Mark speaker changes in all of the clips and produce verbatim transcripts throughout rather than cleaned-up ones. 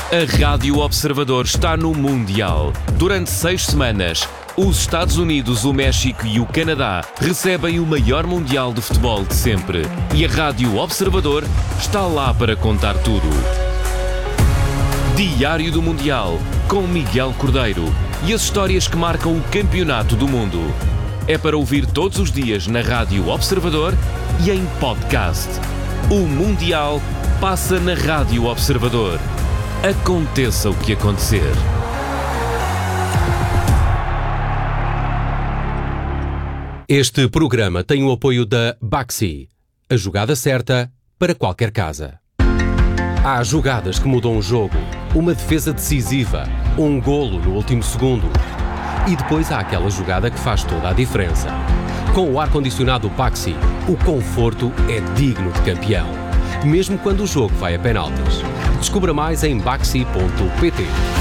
Speaker 1: A Rádio Observador está no Mundial. Durante seis semanas, os Estados Unidos, o México e o Canadá recebem o maior Mundial de futebol de sempre. E a Rádio Observador está lá para contar tudo. Diário do Mundial, com Miguel Cordeiro. E as histórias que marcam o campeonato do mundo. É para ouvir todos os dias na Rádio Observador e em podcast. O Mundial passa na Rádio Observador. Aconteça o que acontecer.
Speaker 2: Este programa tem o apoio da Baxi, a jogada certa para qualquer casa. Há jogadas que mudam o jogo, uma defesa decisiva, um golo no último segundo. E depois há aquela jogada que faz toda a diferença. Com o ar-condicionado Baxi, o conforto é digno de campeão, mesmo quando o jogo vai a penaltis. Descubra mais em baxi ponto pt.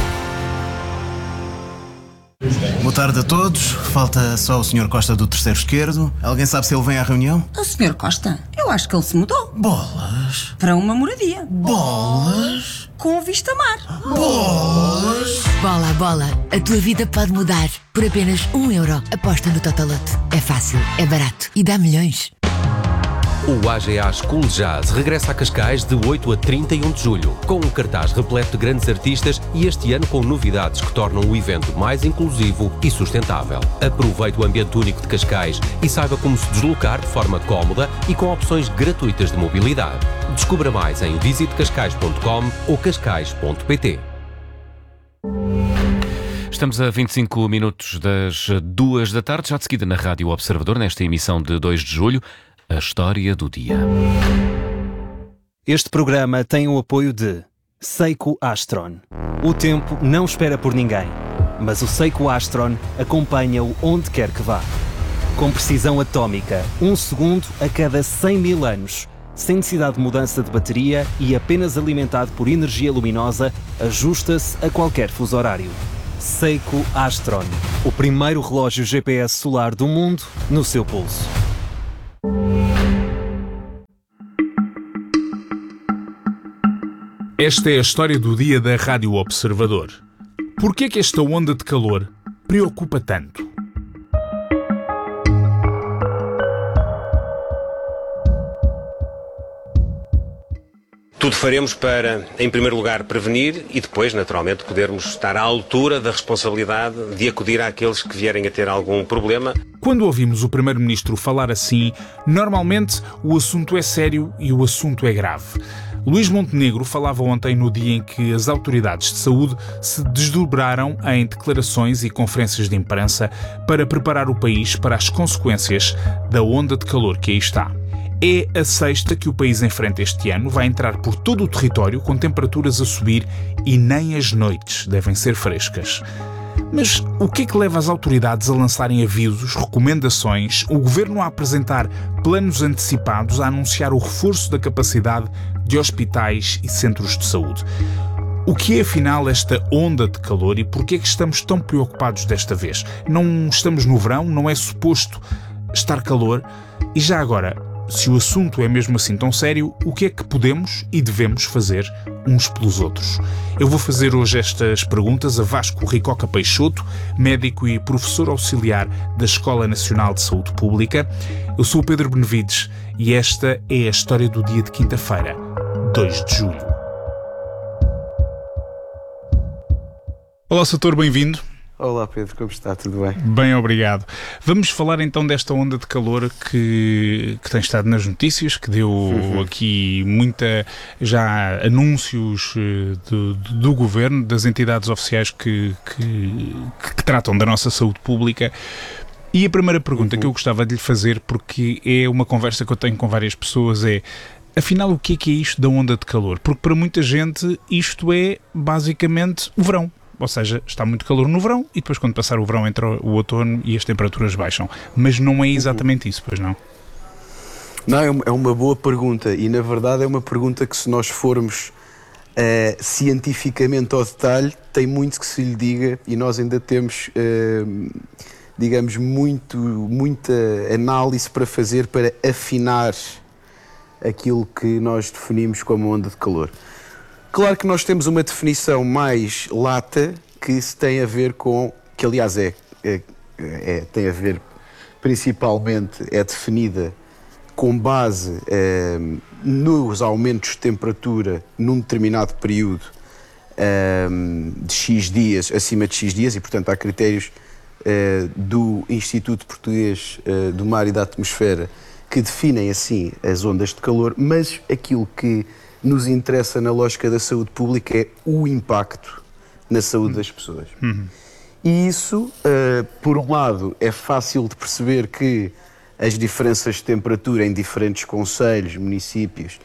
Speaker 3: Boa tarde a todos. Falta só o senhor Costa do terceiro esquerdo. Alguém sabe se ele vem à reunião?
Speaker 4: O senhor Costa? Eu acho que ele se mudou.
Speaker 3: Bolas.
Speaker 4: Para uma moradia.
Speaker 3: Bolas.
Speaker 4: Com vista mar.
Speaker 3: Bolas.
Speaker 5: Bola, bola. A tua vida pode mudar. Por apenas um euro. Aposta no Totolote. É fácil, é barato e dá milhões.
Speaker 2: O A G A School Jazz regressa a Cascais de oito a trinta e um de julho, com um cartaz repleto de grandes artistas e este ano com novidades que tornam o evento mais inclusivo e sustentável. Aproveite o ambiente único de Cascais e saiba como se deslocar de forma cómoda e com opções gratuitas de mobilidade. Descubra mais em visite cascais ponto com ou cascais ponto pt.
Speaker 1: Estamos a vinte e cinco minutos das duas da tarde, já de seguida na Rádio Observador, nesta emissão de dois de julho. A história do dia.
Speaker 6: Este programa tem o apoio de Seiko Astron. O tempo não espera por ninguém, mas o Seiko Astron acompanha-o onde quer que vá. Com precisão atómica, um segundo a cada cem mil anos, sem necessidade de mudança de bateria e apenas alimentado por energia luminosa, ajusta-se a qualquer fuso horário. Seiko Astron, o primeiro relógio G P S solar do mundo no seu pulso.
Speaker 7: Esta é a história do dia da Rádio Observador. Por que é que esta onda de calor preocupa tanto?
Speaker 8: Tudo faremos para, em primeiro lugar, prevenir e depois, naturalmente, podermos estar à altura da responsabilidade de acudir àqueles que vierem a ter algum problema.
Speaker 7: Quando ouvimos o Primeiro-Ministro falar assim, normalmente o assunto é sério e o assunto é grave. Luís Montenegro falava ontem no dia em que as autoridades de saúde se desdobraram em declarações e conferências de imprensa para preparar o país para as consequências da onda de calor que aí está. É a sexta que o país enfrenta este ano, vai entrar por todo o território com temperaturas a subir e nem as noites devem ser frescas. Mas o que é que leva as autoridades a lançarem avisos, recomendações, o governo a apresentar planos antecipados, a anunciar o reforço da capacidade de hospitais e centros de saúde? O que é afinal esta onda de calor e por que é que estamos tão preocupados desta vez? Não estamos no verão, não é suposto estar calor? E já agora, se o assunto é mesmo assim tão sério, o que é que podemos e devemos fazer uns pelos outros? Eu vou fazer hoje estas perguntas a Vasco Ricoca Peixoto, médico e professor auxiliar da Escola Nacional de Saúde Pública. Eu sou o Pedro Benevides e esta é a história do dia de quinta-feira, dois de julho. Olá, doutor, bem-vindo.
Speaker 9: Olá Pedro, como está? Tudo bem?
Speaker 7: Bem, obrigado. Vamos falar então desta onda de calor que, que tem estado nas notícias, que deu uhum. aqui muita já anúncios do, do governo, das entidades oficiais que, que, que tratam da nossa saúde pública. E a primeira pergunta uhum. que eu gostava de lhe fazer, porque é uma conversa que eu tenho com várias pessoas, é: afinal, o que é que é isto da onda de calor? Porque para muita gente isto é basicamente o verão. Ou seja, está muito calor no verão e depois quando passar o verão entra o outono e as temperaturas baixam. Mas não é exatamente isso, pois não?
Speaker 9: Não, é uma boa pergunta e na verdade é uma pergunta que, se nós formos uh, cientificamente ao detalhe, tem muito que se lhe diga e nós ainda temos, uh, digamos, muito, muita análise para fazer para afinar aquilo que nós definimos como onda de calor. Claro que nós temos uma definição mais lata que se tem a ver com, que aliás é, é, é tem a ver principalmente, é definida com base é, nos aumentos de temperatura num determinado período é, de X dias, acima de X dias, e portanto há critérios é, do Instituto Português é, do Mar e da Atmosfera que definem assim as ondas de calor, mas aquilo que nos interessa na lógica da saúde pública é o impacto na saúde das pessoas. Uhum. E isso, uh, por um lado, é fácil de perceber que as diferenças de temperatura em diferentes concelhos, municípios,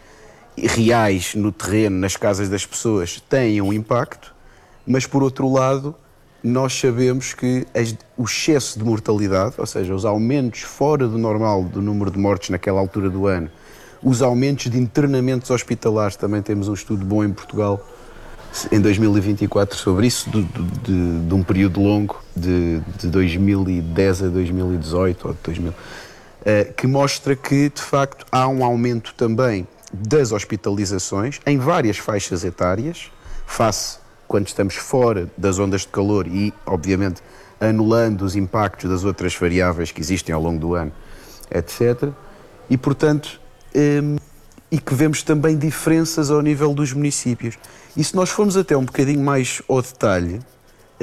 Speaker 9: reais no terreno, nas casas das pessoas, têm um impacto, mas por outro lado, nós sabemos que as, o excesso de mortalidade, ou seja, os aumentos fora do normal do número de mortes naquela altura do ano, os aumentos de internamentos hospitalares, também temos um estudo bom em Portugal, em dois mil e vinte e quatro, sobre isso, de, de, de um período longo, de, de dois mil e dez a dois mil e dezoito, ou de dois mil, uh, que mostra que, de facto, há um aumento também das hospitalizações em várias faixas etárias, face quando estamos fora das ondas de calor e, obviamente, anulando os impactos das outras variáveis que existem ao longo do ano, etcétera. E, portanto, um, e que vemos também diferenças ao nível dos municípios. E se nós formos até um bocadinho mais ao detalhe, uh,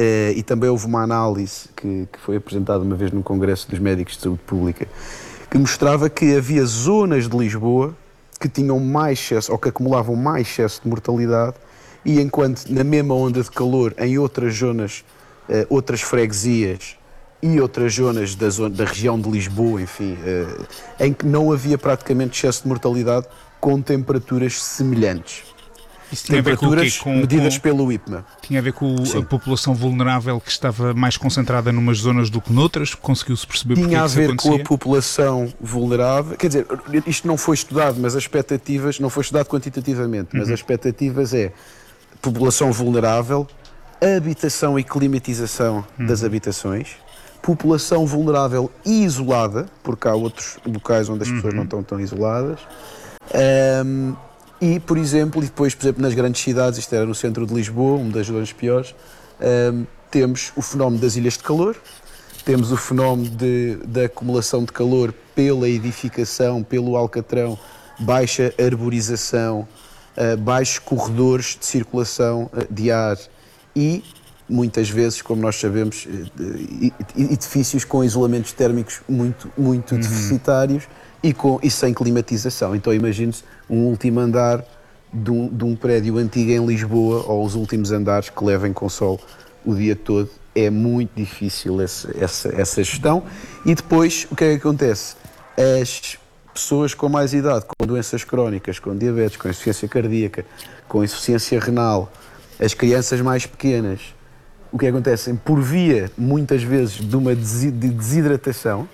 Speaker 9: e também houve uma análise que, que foi apresentada uma vez no Congresso dos Médicos de Saúde Pública, que mostrava que havia zonas de Lisboa que tinham mais excesso, ou que acumulavam mais excesso de mortalidade, e enquanto na mesma onda de calor, em outras zonas, uh, outras freguesias e outras zonas da, zona, da região de Lisboa, enfim, uh, em que não havia praticamente excesso de mortalidade com temperaturas semelhantes.
Speaker 7: Isso tinha
Speaker 9: temperaturas
Speaker 7: a ver com o quê? Com,
Speaker 9: medidas
Speaker 7: com,
Speaker 9: pelo I P M A.
Speaker 7: Tinha a ver com Sim. a população vulnerável que estava mais concentrada numas zonas do que noutras? Conseguiu-se perceber porque
Speaker 9: Tinha
Speaker 7: é
Speaker 9: a
Speaker 7: que
Speaker 9: ver
Speaker 7: isso acontecia?
Speaker 9: com a população vulnerável. Quer dizer, isto não foi estudado, mas as expectativas, não foi estudado quantitativamente, mas uhum. as expectativas é população vulnerável, habitação e climatização uhum. das habitações, população vulnerável e isolada, porque há outros locais onde as pessoas uhum. não estão tão isoladas. Um, E, por exemplo, e depois, por exemplo, nas grandes cidades, isto era no centro de Lisboa, uma das zonas piores, um, temos o fenómeno das ilhas de calor, temos o fenómeno de, da acumulação de calor pela edificação, pelo alcatrão, baixa arborização, uh, baixos corredores de circulação uh, de ar e, muitas vezes, como nós sabemos, uh, edifícios com isolamentos térmicos muito, muito uhum. deficitários e, com, e sem climatização. Então, imagine-se um último andar de um, de um prédio antigo em Lisboa, ou os últimos andares que levem com sol o dia todo. É muito difícil essa, essa, essa gestão. E depois, o que é que acontece? As pessoas com mais idade, com doenças crónicas, com diabetes, com insuficiência cardíaca, com insuficiência renal, as crianças mais pequenas, o que acontece? Por via, muitas vezes, de uma desidratação,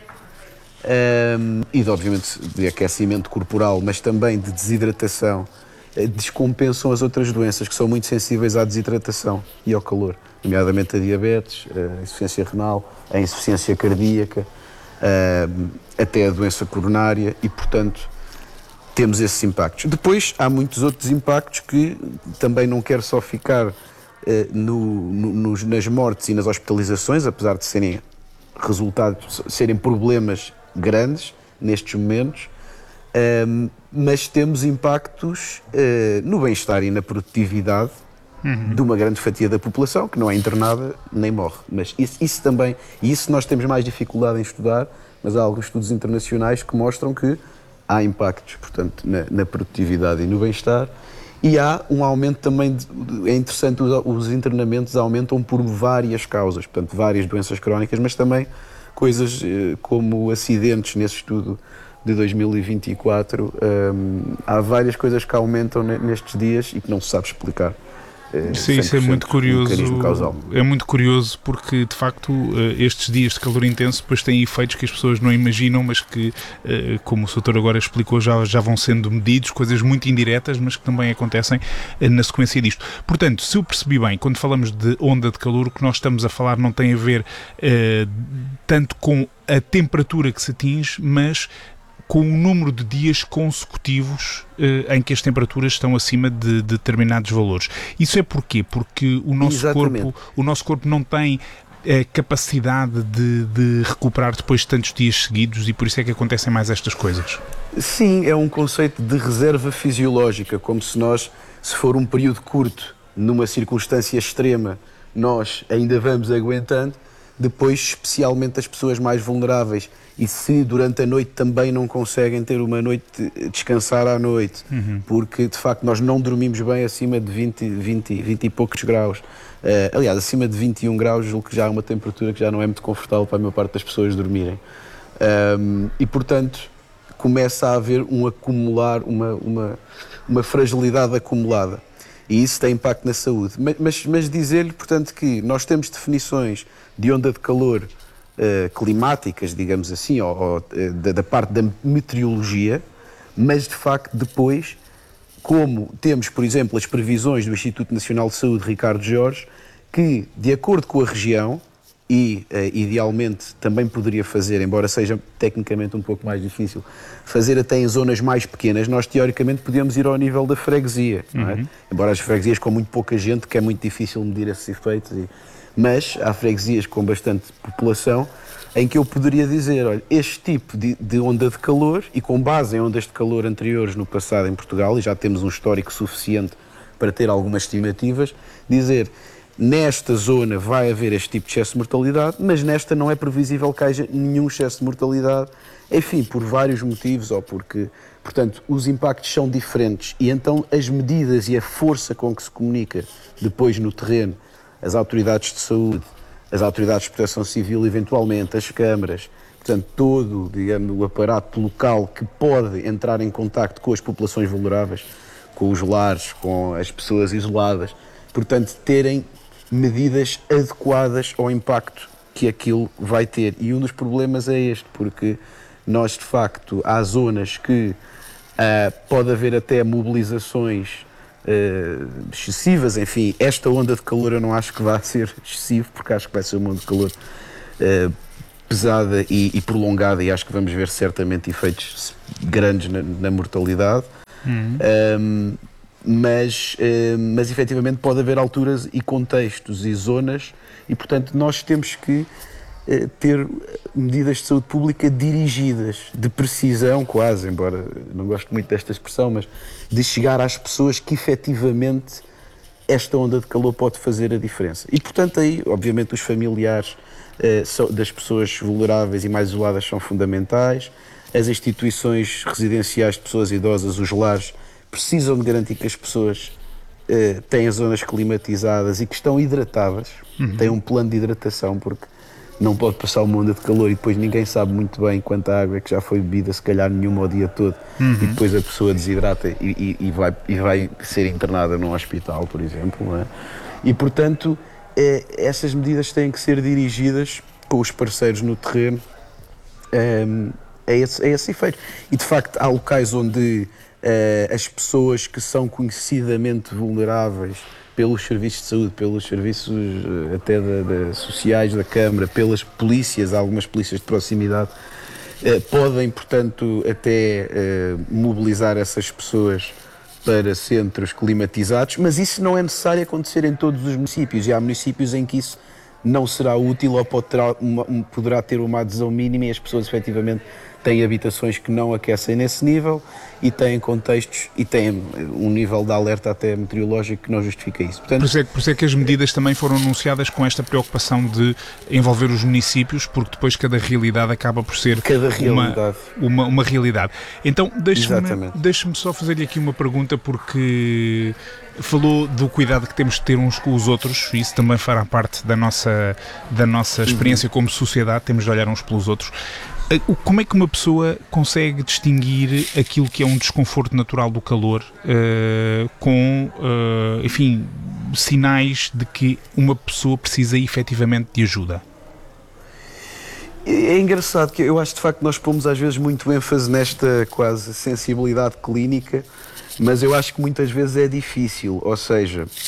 Speaker 9: Um, e de, obviamente, de aquecimento corporal, mas também de desidratação, uh, descompensam as outras doenças que são muito sensíveis à desidratação e ao calor, nomeadamente a diabetes, a insuficiência renal, a insuficiência cardíaca, uh, até a doença coronária e, portanto, temos esses impactos. Depois, há muitos outros impactos que também não quero só ficar uh, no, no, nos, nas mortes e nas hospitalizações, apesar de serem resultados, serem problemas grandes nestes momentos, um, mas temos impactos uh, no bem-estar e na produtividade uhum. de uma grande fatia da população que não é internada nem morre. Mas isso, isso também, e isso nós temos mais dificuldade em estudar, mas há alguns estudos internacionais que mostram que há impactos, portanto, na, na produtividade e no bem-estar, e há um aumento também, de, é interessante, os, os internamentos aumentam por várias causas, portanto, várias doenças crónicas, mas também coisas eh, como acidentes. Nesse estudo de dois mil e vinte e quatro, um, há várias coisas que aumentam nestes dias e que não se sabe explicar.
Speaker 7: Sim, isso é muito curioso. É muito curioso porque, de facto, estes dias de calor intenso depois têm efeitos que as pessoas não imaginam, mas que, como o doutor agora explicou, já, já vão sendo medidos, coisas muito indiretas, mas que também acontecem na sequência disto. Portanto, se eu percebi bem, quando falamos de onda de calor, o que nós estamos a falar não tem a ver uh, tanto com a temperatura que se atinge, mas com o número de dias consecutivos uh, em que as temperaturas estão acima de, de determinados valores. Isso é porquê? Porque o nosso, corpo, o nosso corpo não tem a capacidade de, de recuperar depois de tantos dias seguidos, e por isso é que acontecem mais estas coisas.
Speaker 9: Sim, é um conceito de reserva fisiológica, como se nós, se for um período curto, numa circunstância extrema, nós ainda vamos aguentando, depois especialmente as pessoas mais vulneráveis, e se durante a noite também não conseguem ter uma noite, descansar à noite, uhum. porque de facto nós não dormimos bem acima de vinte, vinte, vinte e poucos graus. Uh, aliás, acima de vinte e um graus, julgo que já é uma temperatura que já não é muito confortável para a maior parte das pessoas dormirem. Um, e portanto começa a haver um acumular, uma, uma, uma fragilidade acumulada. E isso tem impacto na saúde. Mas, mas, mas dizer-lhe, portanto, que nós temos definições de onda de calor uh, climáticas, digamos assim, ou, ou uh, da, da parte da meteorologia, mas de facto depois, como temos, por exemplo, as previsões do Instituto Nacional de Saúde, Ricardo Jorge, que, de acordo com a região, e uh, idealmente também poderia fazer, embora seja tecnicamente um pouco mais difícil, fazer até em zonas mais pequenas, nós teoricamente podemos ir ao nível da freguesia, uhum. não é? Embora as freguesias com muito pouca gente, que é muito difícil medir esses efeitos, e... mas há freguesias com bastante população em que eu poderia dizer, olha, este tipo de, de onda de calor, e com base em ondas de calor anteriores no passado em Portugal, e já temos um histórico suficiente para ter algumas estimativas, dizer... Nesta zona vai haver este tipo de excesso de mortalidade, mas nesta não é previsível que haja nenhum excesso de mortalidade, enfim, por vários motivos, ou porque, portanto, os impactos são diferentes, e então as medidas e a força com que se comunica depois no terreno, as autoridades de saúde, as autoridades de proteção civil, eventualmente, as câmaras, portanto, todo, digamos, o aparato local que pode entrar em contacto com as populações vulneráveis, com os lares, com as pessoas isoladas, portanto, terem medidas adequadas ao impacto que aquilo vai ter. E um dos problemas é este, porque nós, de facto, há zonas que uh, pode haver até mobilizações uh, excessivas, enfim, esta onda de calor eu não acho que vá ser excessivo, porque acho que vai ser uma onda de calor uh, pesada e, e prolongada, e acho que vamos ver certamente efeitos grandes na, na mortalidade. Uhum. Um, Mas, eh, mas efetivamente pode haver alturas e contextos e zonas, e portanto nós temos que eh, ter medidas de saúde pública dirigidas, de precisão quase, embora não gosto muito desta expressão, mas de chegar às pessoas que efetivamente esta onda de calor pode fazer a diferença. E portanto aí, obviamente, os familiares eh, das pessoas vulneráveis e mais isoladas são fundamentais, as instituições residenciais de pessoas idosas, os lares, precisam de garantir que as pessoas uh, têm as zonas climatizadas e que estão hidratadas, uhum. têm um plano de hidratação, porque não pode passar uma onda de calor e depois ninguém sabe muito bem quanta água é que já foi bebida, se calhar nenhuma o dia todo, uhum. e depois a pessoa desidrata e, e, e, vai, e vai ser internada num hospital, por exemplo, não é? E portanto, é, essas medidas têm que ser dirigidas com os parceiros no terreno é, é, esse, é esse efeito. E de facto há locais onde Uh, as pessoas que são conhecidamente vulneráveis pelos serviços de saúde, pelos serviços uh, até da, da, sociais da Câmara, pelas polícias, algumas polícias de proximidade, uh, podem, portanto, até uh, mobilizar essas pessoas para centros climatizados, mas isso não é necessário acontecer em todos os municípios, e há municípios em que isso não será útil ou pode ter uma, poderá ter uma adesão mínima, e as pessoas efetivamente têm habitações que não aquecem nesse nível e têm contextos e têm um nível de alerta até meteorológico que não justifica isso. Portanto,
Speaker 7: por, isso é, por isso é que as medidas também foram anunciadas com esta preocupação de envolver os municípios, porque depois cada realidade acaba por ser
Speaker 9: cada realidade.
Speaker 7: Uma, uma, uma realidade. Então, deixe-me, deixe-me só fazer-lhe aqui uma pergunta, porque falou do cuidado que temos de ter uns com os outros, e isso também fará parte da nossa, da nossa experiência como sociedade, temos de olhar uns pelos outros. Como é que uma pessoa consegue distinguir aquilo que é um desconforto natural do calor uh, com, uh, enfim, sinais de que uma pessoa precisa efetivamente de ajuda?
Speaker 9: É engraçado que eu acho de facto que nós pomos às vezes muito ênfase nesta quase sensibilidade clínica, mas eu acho que muitas vezes é difícil, ou seja,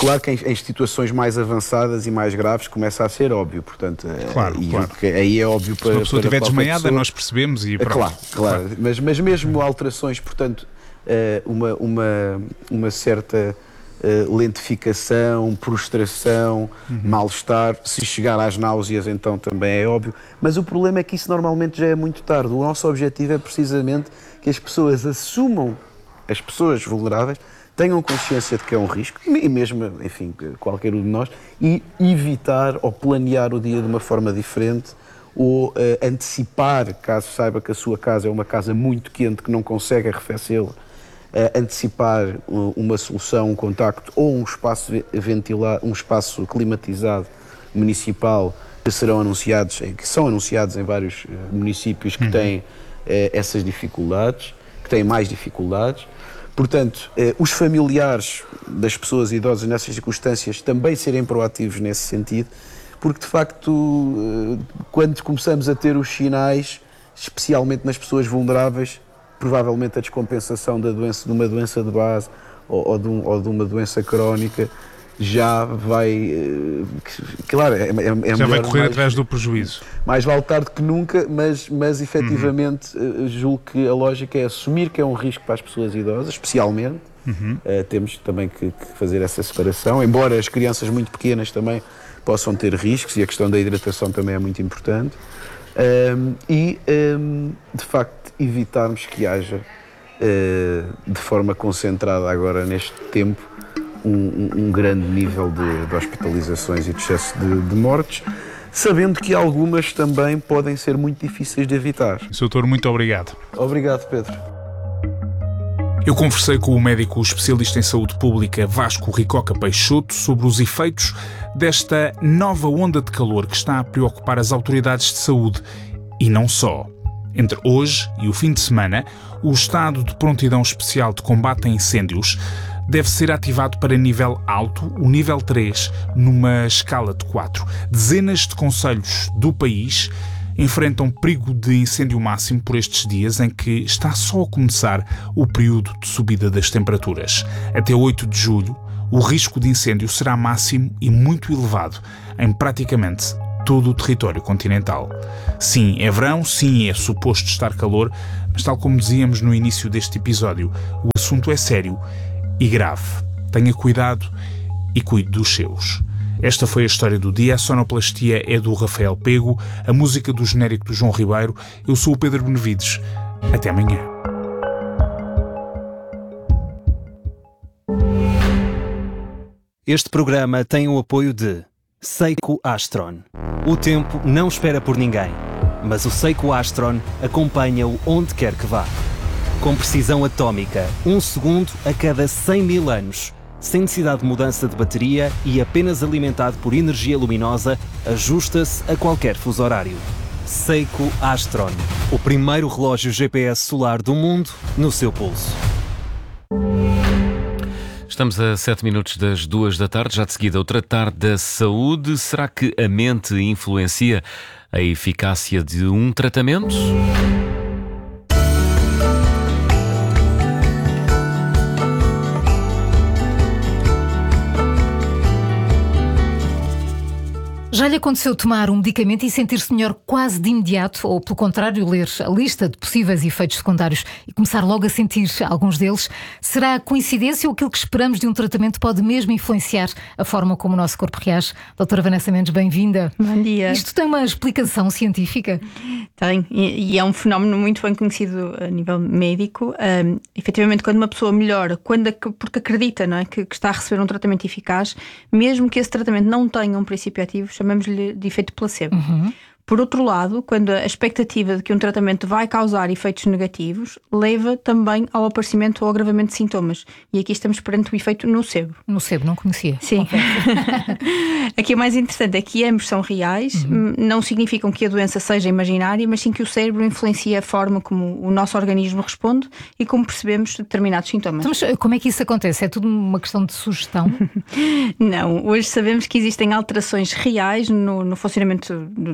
Speaker 9: Claro que em, em situações mais avançadas e mais graves começa a ser óbvio, portanto,
Speaker 7: claro,
Speaker 9: e
Speaker 7: claro.
Speaker 9: aí é óbvio para...
Speaker 7: Se a pessoa estiver desmaiada,
Speaker 9: pessoa,
Speaker 7: nós percebemos e pronto.
Speaker 9: Claro, claro. claro. Mas, mas mesmo alterações, portanto, uma, uma, uma certa lentificação, prostração, uhum. mal-estar, se chegar às náuseas, então também é óbvio. Mas o problema é que isso normalmente já é muito tarde. O nosso objetivo é precisamente que as pessoas assumam, as pessoas vulneráveis, tenham consciência de que é um risco, e mesmo, enfim, qualquer um de nós, e evitar ou planear o dia de uma forma diferente, ou uh, antecipar, caso saiba que a sua casa é uma casa muito quente, que não consegue arrefecê-la, uh, antecipar uh, uma solução, um contacto ou um espaço ventilado, um espaço climatizado municipal, que serão anunciados, que são anunciados em vários uh, municípios que uhum. têm uh, essas dificuldades, que têm mais dificuldades. Portanto, eh, os familiares das pessoas idosas nessas circunstâncias também serem proativos nesse sentido, porque de facto, eh, quando começamos a ter os sinais, especialmente nas pessoas vulneráveis, provavelmente a descompensação da doença, de uma doença de base ou, ou, de, um, ou de uma doença crónica, já vai, eh, claro, é, é, é
Speaker 7: já
Speaker 9: melhor,
Speaker 7: vai correr
Speaker 9: mais,
Speaker 7: atrás do prejuízo.
Speaker 9: Mais vale tarde que nunca, mas, mas efetivamente uhum. julgo que a lógica é assumir que é um risco para as pessoas idosas, especialmente. Uhum. Uh, temos também que, que fazer essa separação, embora as crianças muito pequenas também possam ter riscos, e a questão da hidratação também é muito importante. Um, e, um, de facto, evitarmos que haja, uh, de forma concentrada agora neste tempo, Um, um grande nível de, de hospitalizações e de excesso de, de mortes, sabendo que algumas também podem ser muito difíceis de evitar.
Speaker 7: doutor, muito obrigado.
Speaker 9: Obrigado, Pedro.
Speaker 7: Eu conversei com o médico especialista em saúde pública Vasco Ricoca Peixoto sobre os efeitos desta nova onda de calor que está a preocupar as autoridades de saúde e não só. Entre hoje e o fim de semana, o estado de prontidão especial de combate a incêndios deve ser ativado para nível alto, o nível três, numa escala de quatro. Dezenas de concelhos do país enfrentam perigo de incêndio máximo por estes dias em que está só a começar o período de subida das temperaturas. Até oito de julho, o risco de incêndio será máximo e muito elevado em praticamente todo o território continental. Sim, é verão, sim, é suposto estar calor, mas tal como dizíamos no início deste episódio, o assunto é sério e grave. Tenha cuidado e cuide dos seus. Esta foi a história do dia. A sonoplastia é do Rafael Pego, a música do genérico do João Ribeiro. Eu sou o Pedro Benevides. Até amanhã.
Speaker 6: Este programa tem o apoio de Seiko Astron. O tempo não espera por ninguém, mas o Seiko Astron acompanha-o onde quer que vá. Com precisão atómica, um segundo a cada cem mil anos. Sem necessidade de mudança de bateria e apenas alimentado por energia luminosa, ajusta-se a qualquer fuso horário. Seiko Astron, o primeiro relógio G P S solar do mundo no seu pulso.
Speaker 1: Estamos a sete minutos das duas da tarde, já de seguida o tratar da saúde. Será que a mente influencia a eficácia de um tratamento?
Speaker 10: Já lhe aconteceu tomar um medicamento e sentir-se melhor quase de imediato, ou pelo contrário, ler a lista de possíveis efeitos secundários e começar logo a sentir alguns deles? Será coincidência ou aquilo que esperamos de um tratamento pode mesmo influenciar a forma como o nosso corpo reage? Doutora Vanessa Mendes, bem-vinda.
Speaker 11: Bom dia.
Speaker 10: Isto tem uma explicação científica?
Speaker 11: Tem, e é um fenómeno muito bem conhecido a nível médico. Um, efetivamente, quando uma pessoa melhora, quando, porque acredita, não é, que, que está a receber um tratamento eficaz, mesmo que esse tratamento não tenha um princípio ativo, chamamos-lhe de efeito placebo. Uhum. Por outro lado, quando a expectativa de que um tratamento vai causar efeitos negativos leva também ao aparecimento ou agravamento de sintomas. E aqui estamos perante o efeito nocebo.
Speaker 10: Nocebo, não conhecia.
Speaker 11: Sim. Aqui o mais interessante é que ambos são reais, uhum. Não significam que a doença seja imaginária, mas sim que o cérebro influencia a forma como o nosso organismo responde e como percebemos determinados sintomas.
Speaker 10: Então, mas como é que isso acontece? É tudo uma questão de sugestão?
Speaker 11: Não. Hoje sabemos que existem alterações reais no, no funcionamento do, do nosso cérebro.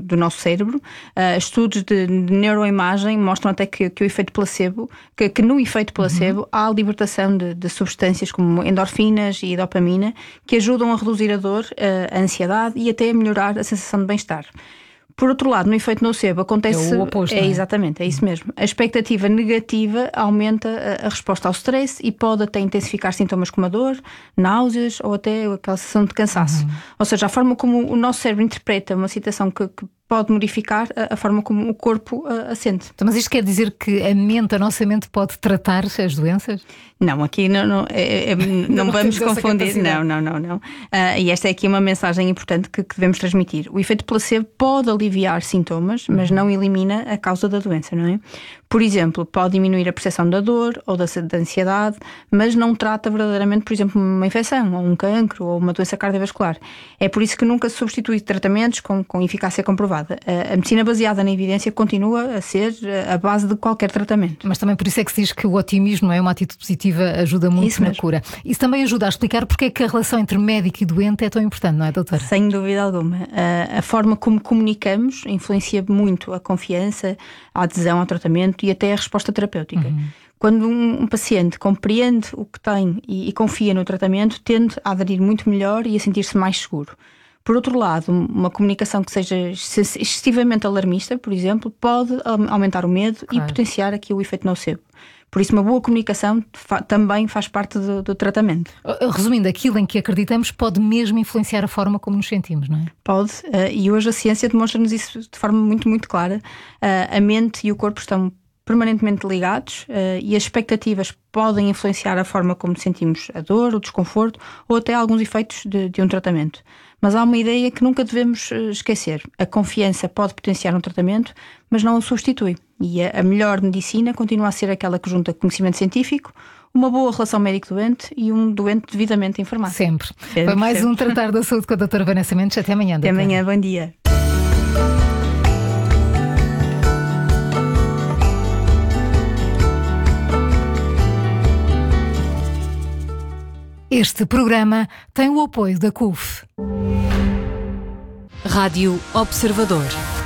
Speaker 11: cérebro. Uh, estudos de, de neuroimagem mostram até que, que o efeito placebo, que, que no efeito placebo uhum. há a libertação de, de substâncias como endorfinas e dopamina que ajudam a reduzir a dor, a ansiedade e até a melhorar a sensação de bem-estar. Por outro lado, no efeito nocebo acontece...
Speaker 10: É o oposto,
Speaker 11: é,
Speaker 10: não é?
Speaker 11: Exatamente, é isso mesmo. A expectativa negativa aumenta a, a resposta ao stress e pode até intensificar sintomas como a dor, náuseas ou até aquela sensação de cansaço. Uhum. Ou seja, a forma como o nosso cérebro interpreta uma situação que, que pode modificar a, a forma como o corpo a, a sente.
Speaker 10: Então, mas isto quer dizer que a mente, a nossa mente, pode tratar as doenças?
Speaker 11: Não, aqui não, não, é, é, não, não vamos confundir. Não, não, não. não. Uh, e esta é aqui uma mensagem importante que, que devemos transmitir. O efeito placebo pode aliviar sintomas, mas não elimina a causa da doença, não é? Por exemplo, pode diminuir a percepção da dor ou da, da ansiedade, mas não trata verdadeiramente, por exemplo, uma infecção, ou um cancro, ou uma doença cardiovascular. É por isso que nunca se substitui tratamentos com, com eficácia comprovada. A, a medicina baseada na evidência continua a ser a base de qualquer tratamento.
Speaker 10: Mas também por isso é que se diz que o otimismo, não é? Uma atitude positiva ajuda muito
Speaker 11: isso
Speaker 10: na
Speaker 11: mesmo.
Speaker 10: cura. Isso também ajuda a explicar porque é que a relação entre médico e doente é tão importante, não é, doutora?
Speaker 11: Sem dúvida alguma. A, a forma como comunicamos influencia muito a confiança, a adesão ao tratamento e até a resposta terapêutica. Uhum. Quando um, um paciente compreende o que tem e, e confia no tratamento, tende a aderir muito melhor e a sentir-se mais seguro. Por outro lado, uma comunicação que seja excessivamente alarmista, por exemplo, pode aumentar o medo claro. E potenciar aqui o efeito nocebo. Por isso, uma boa comunicação fa- também faz parte do, do tratamento.
Speaker 10: Resumindo, aquilo em que acreditamos pode mesmo influenciar a forma como nos sentimos, não é?
Speaker 11: Pode, uh, e hoje a ciência demonstra-nos isso de forma muito, muito clara. Uh, a mente e o corpo estão permanentemente ligados uh, e as expectativas podem influenciar a forma como sentimos a dor, o desconforto ou até alguns efeitos de, de um tratamento. Mas há uma ideia que nunca devemos esquecer. A confiança pode potenciar um tratamento, mas não o substitui. E a, a melhor medicina continua a ser aquela que junta conhecimento científico, uma boa relação médico-doente e um doente devidamente informado.
Speaker 10: Sempre.
Speaker 11: sempre
Speaker 10: Foi mais
Speaker 11: sempre.
Speaker 10: um Tratar da Saúde com a doutora Vanessa Mendes. Até amanhã.
Speaker 11: Até amanhã, bom dia.
Speaker 10: Este programa tem o apoio da C U F.
Speaker 12: Rádio Observador.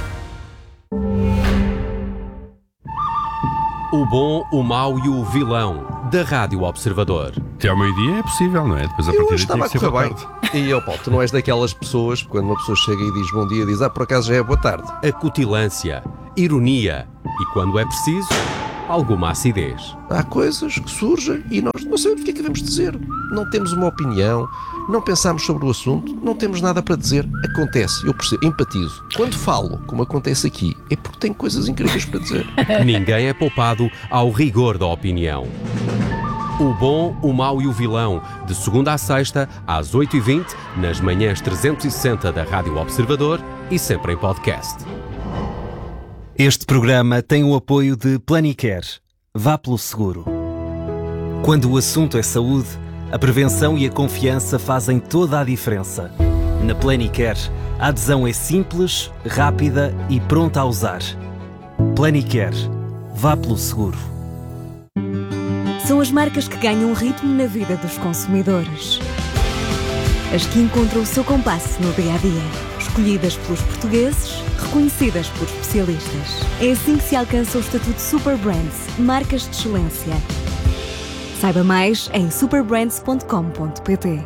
Speaker 2: O bom, o mau e o vilão da Rádio Observador.
Speaker 13: Até ao meio-dia é possível, não é? Depois a
Speaker 14: Eu
Speaker 13: partir
Speaker 14: estava a
Speaker 13: daí tem que ser
Speaker 14: correr
Speaker 13: boa
Speaker 14: bem.
Speaker 13: tarde.
Speaker 14: E, ó Paulo, tu não és daquelas pessoas, quando uma pessoa chega e diz bom dia, diz, ah, por acaso já é boa tarde.
Speaker 2: Acutilância, ironia e, quando é preciso, alguma acidez.
Speaker 14: Há coisas que surgem e nós não sabemos o que é que devemos dizer. Não temos uma opinião, não pensamos sobre o assunto, não temos nada para dizer. Acontece, eu percebo, empatizo. Quando falo, como acontece aqui, é porque tenho coisas incríveis para dizer.
Speaker 2: Ninguém é poupado ao rigor da opinião. O bom, o mau e o vilão, de segunda à sexta, às oito e vinte, nas manhãs trezentos e sessenta da Rádio Observador e sempre em podcast.
Speaker 6: Este programa tem o apoio de Planicare. Vá pelo seguro. Quando o assunto é saúde, a prevenção e a confiança fazem toda a diferença. Na Planicare, a adesão é simples, rápida e pronta a usar. Planicare. Vá pelo seguro.
Speaker 15: São as marcas que ganham ritmo na vida dos consumidores. As que encontram o seu compasso no dia-a-dia. Escolhidas pelos portugueses, reconhecidas por especialistas. É assim que se alcança o estatuto Super Brands, marcas de excelência. Saiba mais em superbrands ponto com ponto pt.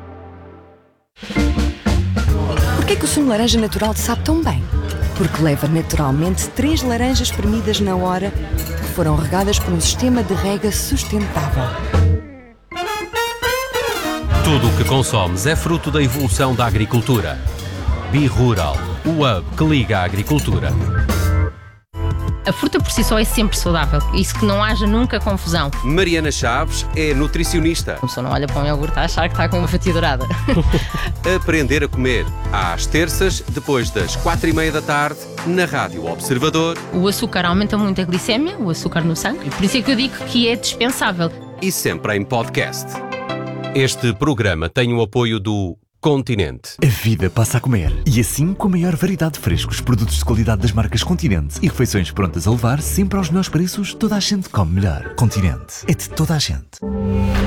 Speaker 16: Porquê que o sumo de laranja natural te sabe tão bem? Porque leva naturalmente três laranjas espremidas na hora que foram regadas por um sistema de rega sustentável.
Speaker 2: Tudo o que consomes é fruto da evolução da agricultura. Bi-Rural, o hub que liga a agricultura.
Speaker 17: A fruta por si só é sempre saudável, isso que não haja nunca confusão.
Speaker 2: Mariana Chaves é nutricionista.
Speaker 17: A pessoa não olha para um iogurte a achar que está com uma fatia dourada.
Speaker 2: Aprender a comer, às terças, depois das quatro e meia da tarde, na Rádio Observador.
Speaker 17: O açúcar aumenta muito a glicémia, o açúcar no sangue, e por isso é que eu digo que é dispensável.
Speaker 2: E sempre em podcast. Este programa tem o apoio do Continente.
Speaker 18: A vida passa a comer. E assim, com a maior variedade de frescos, produtos de qualidade das marcas Continente e refeições prontas a levar, sempre aos melhores preços, toda a gente come melhor. Continente. É de toda a gente.